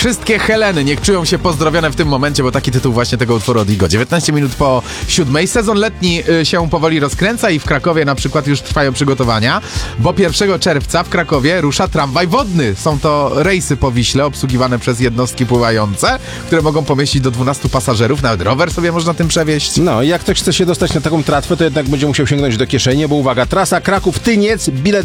Wszystkie Heleny niech czują się pozdrowione w tym momencie, bo taki tytuł właśnie tego utworu od Igo. 19 minut po 7. Sezon letni się powoli rozkręca i w Krakowie na przykład już trwają przygotowania, bo 1 czerwca w Krakowie rusza tramwaj wodny. Są to rejsy po Wiśle obsługiwane przez jednostki pływające, które mogą pomieścić do 12 pasażerów. Nawet rower sobie można tym przewieźć. No i jak ktoś chce się dostać na taką tratwę, to jednak będzie musiał sięgnąć do kieszeni, bo uwaga, trasa Kraków-Tyniec, bilet